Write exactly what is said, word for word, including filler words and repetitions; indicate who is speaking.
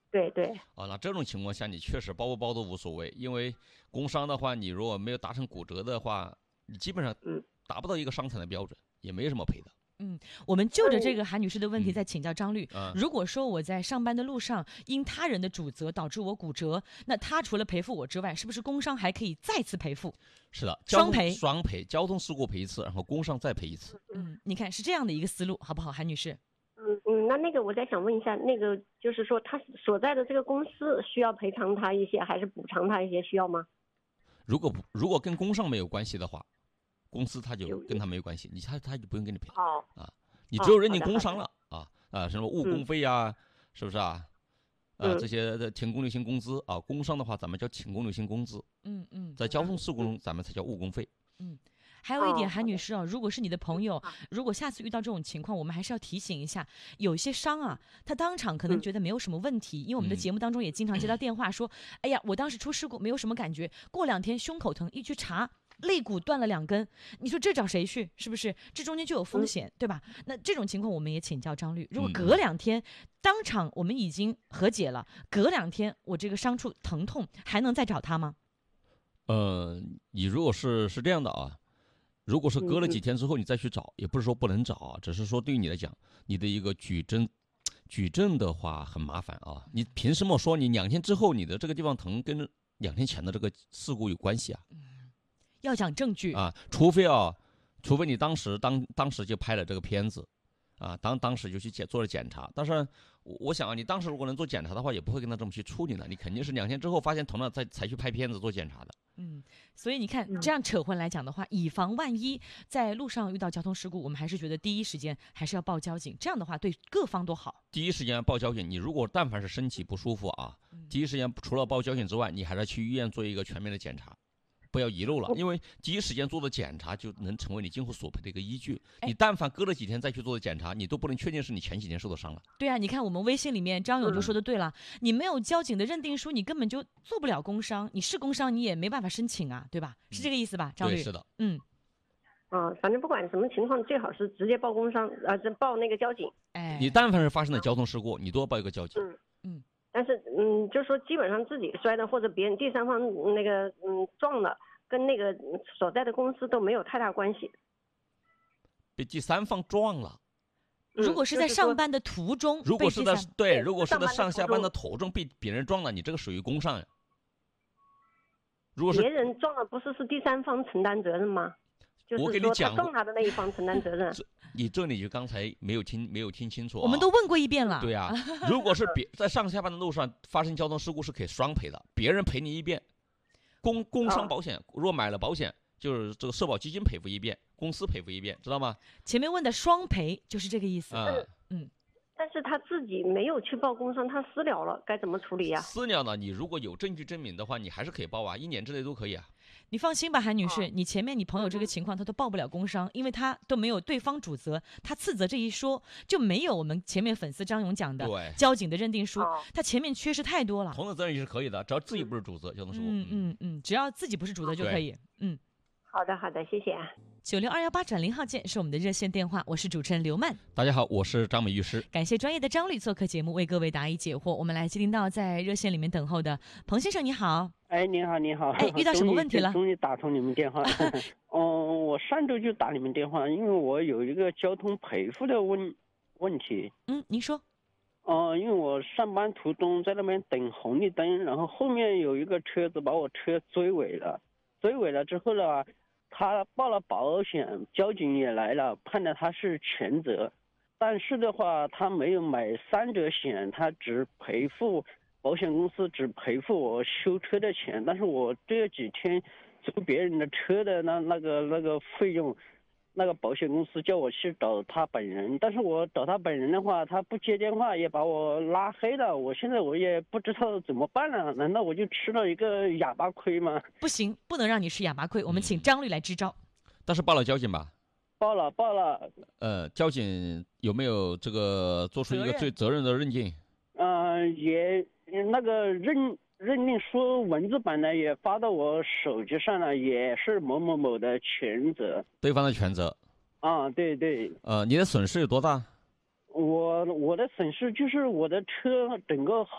Speaker 1: 对对。
Speaker 2: 啊，那这种情况下你确实包不包都无所谓，因为工伤的话，你如果没有达成骨折的话，你基本上达不到一个伤残的标准，也没什么赔的。
Speaker 3: 嗯，我们就着这个韩女士的问题再请教张律。
Speaker 2: 嗯、
Speaker 3: 如果说我在上班的路上因他人的主责导致我骨折，那他除了赔付我之外，是不是工伤还可以再次赔付？
Speaker 2: 是的，
Speaker 3: 双赔，
Speaker 2: 双赔，交通事故赔一次，然后工伤再赔一次。
Speaker 3: 嗯，你看是这样的一个思路，好不好，韩女士？
Speaker 1: 嗯嗯，那那个我再想问一下，那个就是说他所在的这个公司需要赔偿他一些，还是补偿他一些，需要吗？
Speaker 2: 如果如果跟工伤没有关系的话，公司他就跟他没有关系，你他他就不用给你赔。
Speaker 1: 哦
Speaker 2: 啊，你只有认定工伤了、哦、啊啊，什么误工费啊，嗯、是不是啊？啊，这些的停工留薪工资啊，工伤的话咱们叫停工留薪工资。
Speaker 3: 嗯嗯，
Speaker 2: 在交通事故中咱们才叫误工费。
Speaker 3: 嗯。还有一点，韩女士啊，如果是你的朋友，如果下次遇到这种情况，我们还是要提醒一下，有些伤啊，他当场可能觉得没有什么问题，因为我们的节目当中也经常接到电话说，哎呀，我当时出事故没有什么感觉，过两天胸口疼，一去查肋骨断了两根，你说这找谁去？是不是？这中间就有风险，对吧？那这种情况我们也请教张律，如果隔两天当场我们已经和解了，隔两天我这个伤处疼痛还能再找他吗？
Speaker 2: 呃，你如果是是这样的啊。如果是隔了几天之后你再去找，也不是说不能找啊，只是说对于你来讲，你的一个举证，举证的话很麻烦啊。你凭什么说你两天之后你的这个地方疼跟两天前的这个事故有关系啊？
Speaker 3: 嗯，要讲证据
Speaker 2: 啊，除非啊，除非你当时当当时就拍了这个片子，啊，当当时就去检做了检查。但是我我想啊，你当时如果能做检查的话，也不会跟他这么去处理了。你肯定是两天之后发现疼了才才去拍片子做检查的。
Speaker 3: 嗯，所以你看，这样扯回来讲的话，以防万一在路上遇到交通事故，我们还是觉得第一时间还是要报交警，这样的话对各方都好。
Speaker 2: 第一时间报交警，你如果但凡是身体不舒服啊，嗯、第一时间除了报交警之外，你还是要去医院做一个全面的检查，不要遗漏了，因为第一时间做的检查就能成为你今后索赔的一个依据。你但凡隔了几天再去做的检查，你都不能确定是你前几天受的伤了。
Speaker 3: 对啊，你看我们微信里面张勇就说的对了，嗯、你没有交警的认定书，你根本就做不了工伤，你是工伤你也没办法申请啊，对吧？是这个意思吧，张律？
Speaker 2: 对，是的。
Speaker 3: 嗯。
Speaker 1: 啊，反正不管什么情况，最好是直接报工伤，呃，报那个交警。
Speaker 3: 哎，
Speaker 2: 你但凡是发生了交通事故，你都要报一个交警。
Speaker 1: 嗯嗯。但是嗯，就说基本上自己摔的或者别人第三方那个嗯撞了。跟那个所在的公司都没有太大关系，
Speaker 2: 被第三方撞了。
Speaker 3: 如果是在上班的途中，
Speaker 2: 嗯、如果是在对，如果是在上下班的途中被别人撞了，你这个属于工伤呀。如果是
Speaker 1: 别人撞了，不是是第三方承担责任吗？就是
Speaker 2: 我给你讲，
Speaker 1: 他撞他的那一方承担责任。
Speaker 2: 你这里就刚才没有听没有听清楚、啊。
Speaker 3: 我们都问过一遍了。
Speaker 2: 对啊，如果是别在上下班的路上发生交通事故是可以双赔的，别人赔你一遍。工工伤保险，如果买了保险，就是这个社保基金赔付一遍，公司赔付一遍，知道吗？
Speaker 3: 前面问的双赔就是这个意思。
Speaker 2: 嗯
Speaker 3: 嗯。
Speaker 1: 但是他自己没有去报工伤，他私了了，该怎么处理呀、啊？
Speaker 2: 私了呢？你如果有证据证明的话，你还是可以报啊，一年之内都可以啊。
Speaker 3: 你放心吧，韩女士，哦、你前面你朋友这个情况他都报不了工伤，因为他都没有对方主责，他次责这一说就没有我们前面粉丝张勇讲的交警的认定书，他前面缺失太多了。
Speaker 2: 同等责任也是可以的，只要自己不是主责交通事故。
Speaker 3: 嗯嗯嗯，只要自己不是主责就可以。嗯。
Speaker 1: 好的，好的，谢谢。
Speaker 3: 九六二幺八转零号键是我们的热线电话，我是主持人刘曼。
Speaker 2: 大家好，我是张美律师。
Speaker 3: 感谢专业的张律做客节目，为各位答疑解惑。我们来接听到在热线里面等候的彭先生，你好。
Speaker 4: 哎，您好，您好。
Speaker 3: 哎，遇到什么问题了？
Speaker 4: 终于打通你们电话。哦，我上周就打你们电话，因为我有一个交通赔付的问问题。
Speaker 3: 嗯，您说。
Speaker 4: 哦、呃，因为我上班途中在那边等红绿灯，然后后面有一个车子把我车追尾了，追尾了之后呢，他报了保险，交警也来了，判了他是全责，但是的话他没有买三者险，他只赔付保险公司只赔付我修车的钱，但是我这几天修别人的车的那那个那个费用，那个保险公司叫我去找他本人，但是我找他本人的话，他不接电话，也把我拉黑了。我现在我也不知道怎么办了，难道我就吃了一个哑巴亏吗？
Speaker 3: 不行，不能让你吃哑巴亏，我们请张律来支招。
Speaker 2: 但是报了交警吧？
Speaker 4: 报了，报了。
Speaker 2: 呃，交警有没有这个做出一个最责任的认定？
Speaker 4: 呃，也那个认认定书文字版的也发到我手机上了，也是某某某的全责，
Speaker 2: 对方的全责。
Speaker 4: 啊，对对。
Speaker 2: 呃，你的损失有多大？
Speaker 4: 我我的损失就是我的车整个